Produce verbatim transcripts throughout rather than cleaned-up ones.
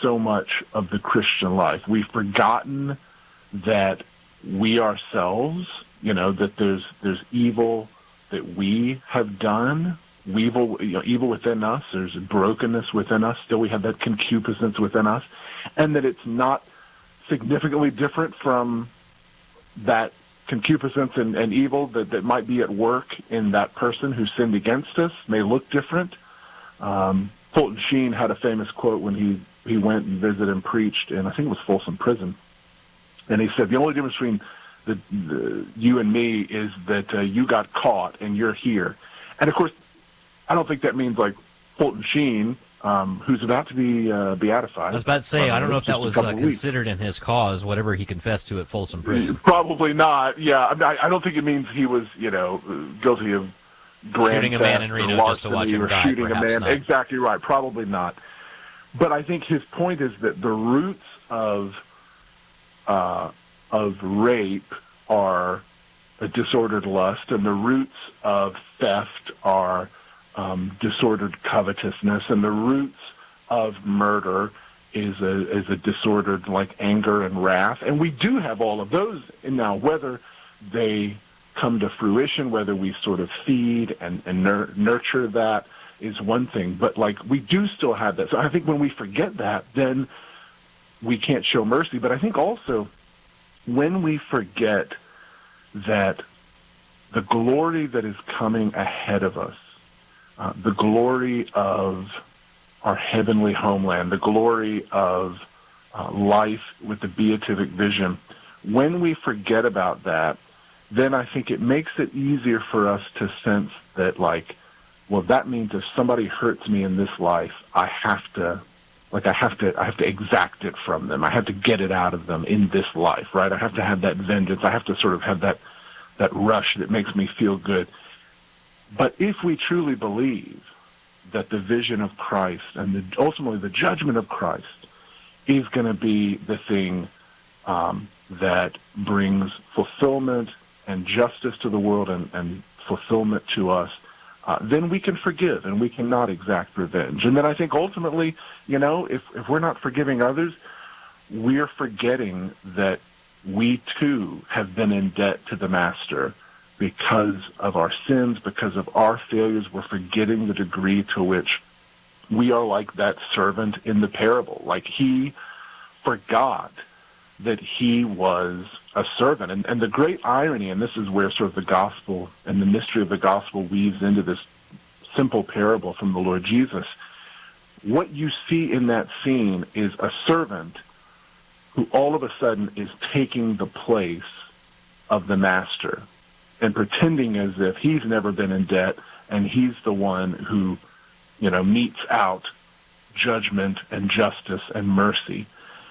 so much of the Christian life. We've forgotten that we ourselves, you know, that there's there's evil that we have done, evil, you know, evil within us. There's brokenness within us. Still, we have that concupiscence within us, and that it's not significantly different from that concupiscence and, and evil that, that might be at work in that person who sinned against us. May look different. Um, Fulton Sheen had a famous quote when he, he went and visited and preached in, I think it was Folsom Prison. And he said, the only difference between the, the, you and me is that uh, you got caught and you're here. And, of course, I don't think that means like Fulton Sheen, um, who's about to be uh, beatified. I was about to say, um, I don't know if that was uh, considered in his cause, whatever he confessed to at Folsom Prison. Probably not, yeah. I, mean, I, I don't think it means he was, you know, guilty of grand shooting a man in Reno just to watch him die, shooting a man. Not. Exactly right, probably not. But I think his point is that the roots of uh, of rape are a disordered lust, and the roots of theft are um, disordered covetousness, and the roots of murder is a is a disordered like anger and wrath. And we do have all of those. And now, whether they come to fruition, whether we sort of feed and, and nur- nurture that is one thing. But like we do still have that. So I think when we forget that, then we can't show mercy. But I think also when we forget that the glory that is coming ahead of us, uh, the glory of our heavenly homeland, the glory of uh, life with the beatific vision, when we forget about that, then I think it makes it easier for us to sense that, like, well, that means if somebody hurts me in this life, I have to, like, I have to, I have to exact it from them. I have to get it out of them in this life, right? I have to have that vengeance. I have to sort of have that, that rush that makes me feel good. But if we truly believe that the vision of Christ and the, ultimately the judgment of Christ is going to be the thing um, that brings fulfillment and justice to the world and, and fulfillment to us, uh, then we can forgive and we cannot exact revenge. And then I think ultimately, you know, if, if we're not forgiving others, we're forgetting that we too have been in debt to the Master because of our sins, because of our failures. We're forgetting the degree to which we are like that servant in the parable. Like he forgot that he was a servant. And, and the great irony, and this is where sort of the gospel and the mystery of the gospel weaves into this simple parable from the Lord Jesus, what you see in that scene is a servant who all of a sudden is taking the place of the Master and pretending as if he's never been in debt and he's the one who, you know, metes out judgment and justice and mercy.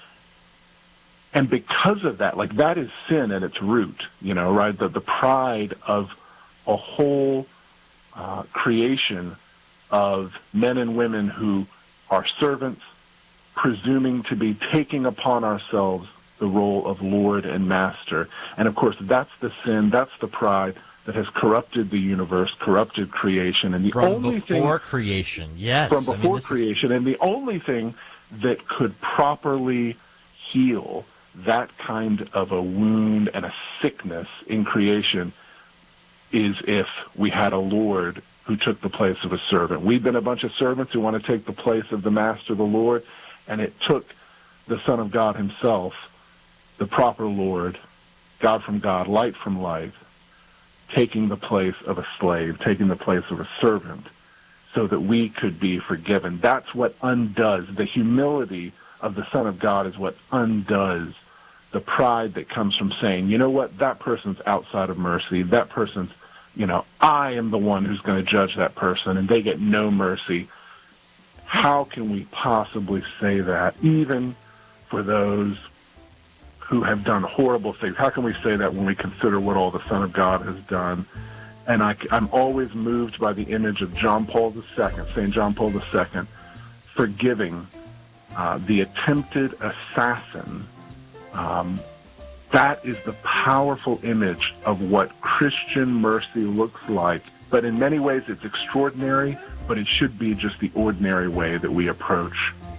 And because of that, like that is sin at its root, you know, right? The, the pride of a whole uh, creation of men and women who are servants, presuming to be taking upon ourselves the role of Lord and Master. And of course, that's the sin, that's the pride that has corrupted the universe, corrupted creation. And the from only before thing, creation, yes. From before I mean, creation. Is... And the only thing that could properly heal that kind of a wound and a sickness in creation is if we had a Lord who took the place of a servant. We've been a bunch of servants who want to take the place of the Master, the Lord, and it took the Son of God himself, the proper Lord, God from God, light from light, taking the place of a slave, taking the place of a servant, so that we could be forgiven. That's what undoes. The humility of the Son of God is what undoes the pride that comes from saying, you know what, that person's outside of mercy. That person's, you know, I am the one who's going to judge that person, and they get no mercy. How can we possibly say that, even for those who have done horrible things? How can we say that when we consider what all the Son of God has done? And I, I'm always moved by the image of John Paul the Second, Saint John Paul the Second, forgiving uh, the attempted assassin. Um, that is the powerful image of what Christian mercy looks like. But in many ways it's extraordinary, but it should be just the ordinary way that we approach